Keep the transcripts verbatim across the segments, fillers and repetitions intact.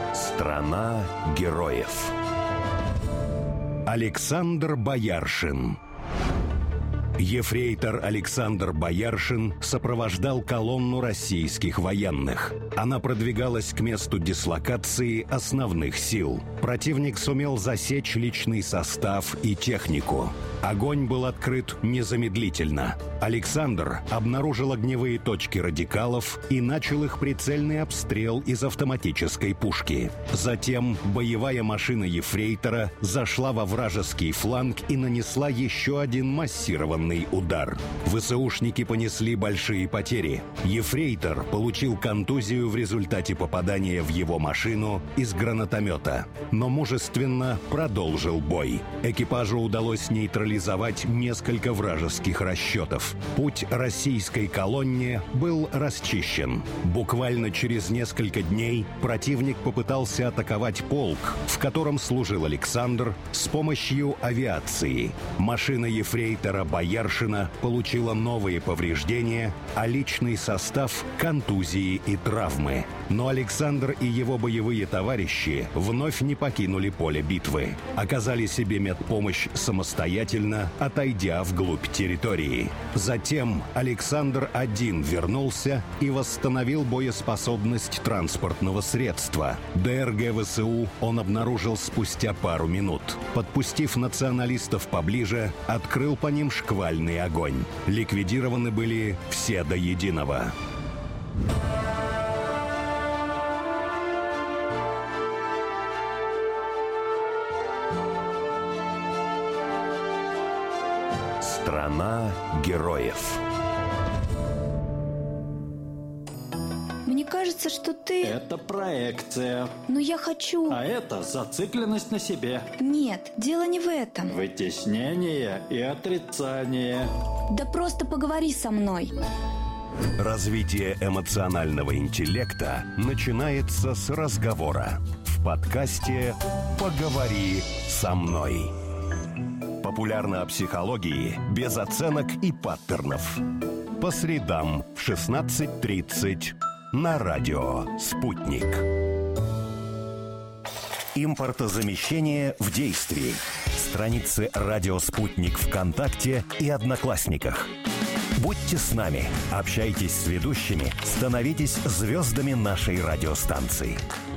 Страна героев. Александр Бояршин. Ефрейтор Александр Бояршин сопровождал колонну российских военных. Она продвигалась к месту дислокации основных сил. Противник сумел засечь личный состав и технику. Огонь был открыт незамедлительно. Александр обнаружил огневые точки радикалов и начал их прицельный обстрел из автоматической пушки. Затем боевая машина ефрейтора зашла во вражеский фланг и нанесла еще один массированный удар. ВСУшники понесли большие потери. Ефрейтор получил контузию в результате попадания в его машину из гранатомета, но мужественно продолжил бой. Экипажу удалось нейтрализовать несколько вражеских расчетов. Путь российской колонне был расчищен. Буквально через несколько дней противник попытался атаковать полк, в котором служил Александр, с помощью авиации. Машина ефрейтора Бояршина получила новые повреждения, а личный состав – контузии и травмы. Но Александр и его боевые товарищи вновь не покинули поле битвы. Оказали себе медпомощь самостоятельно, отойдя вглубь территории. Затем Александр один вернулся и восстановил боеспособность транспортного средства. ДРГ ВСУ он обнаружил спустя пару минут. Подпустив националистов поближе, открыл по ним шквальный огонь. Ликвидированы были все до единого. Страна героев. Мне кажется, что ты... Это проекция. Но я хочу... А это зацикленность на себе. Нет, дело не в этом. Вытеснение и отрицание. Да просто поговори со мной. Развитие эмоционального интеллекта начинается с разговора. В подкасте «Поговори со мной». Популярно о психологии, без оценок и паттернов. По средам в шестнадцать тридцать на радио «Спутник». Импортозамещение в действии. Страницы «Радио Спутник» ВКонтакте и Одноклассниках. Будьте с нами, общайтесь с ведущими, становитесь звездами нашей радиостанции.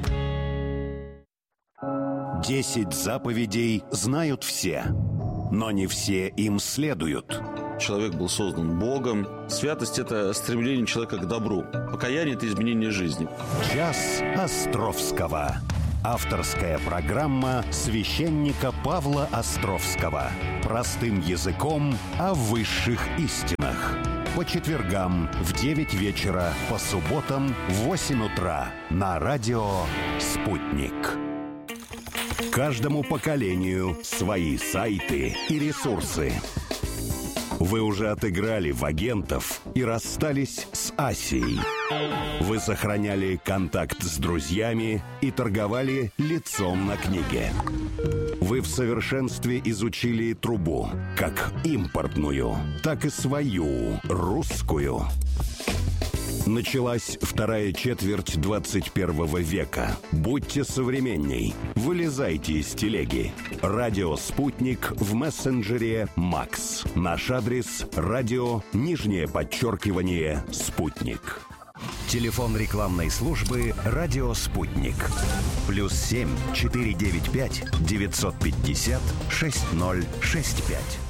Десять заповедей знают все, но не все им следуют. Человек был создан Богом. Святость – это стремление человека к добру. Покаяние – это изменение жизни. Час Островского. Авторская программа священника Павла Островского. Простым языком о высших истинах. По четвергам в девять вечера, по субботам в восемь утра на радио «Спутник». Каждому поколению свои сайты и ресурсы. Вы уже отыграли в агентов и расстались с Асией. Вы сохраняли контакт с друзьями и торговали лицом на книге. Вы в совершенстве изучили трубу, как импортную, так и свою, русскую. Началась вторая четверть двадцать первого века. Будьте современней. Вылезайте из телеги. Радио «Спутник» в мессенджере «Макс». Наш адрес – радио, нижнее подчеркивание, «Спутник». Телефон рекламной службы «Радио Спутник». Плюс семь четыре девять пять девятьсот пятьдесят шесть ноль шесть пять.